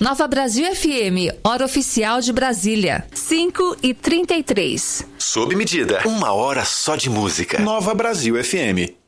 Nova Brasil FM, hora oficial de Brasília, 5h33. Sob medida, 1 hora só de música. Nova Brasil FM.